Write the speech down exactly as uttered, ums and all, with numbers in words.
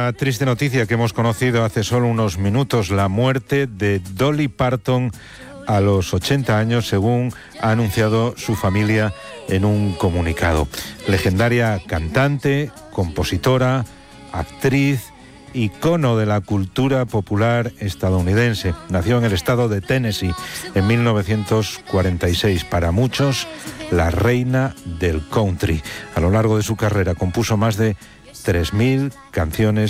la triste noticia que hemos conocido hace solo unos minutos, la muerte de Dolly Parton a los ochenta años, según ha anunciado su familia en un comunicado. Legendaria cantante, compositora, actriz, icono de la cultura popular estadounidense. Nació en el estado de Tennessee en mil novecientos cuarenta y seis. Para muchos, la reina del country. A lo largo de su carrera compuso más de tres mil canciones